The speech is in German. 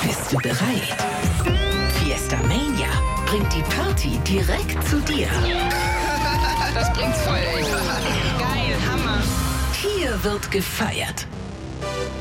Bist du bereit? Fiesta Mania bringt die Party direkt zu dir. Das bringt's voll. Geil, Hammer. Hier wird gefeiert.